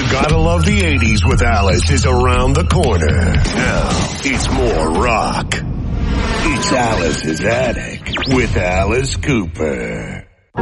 Gotta Love the 80s with Alice is around the corner. Now, it's more rock. It's Alice's Attic with Alice Cooper.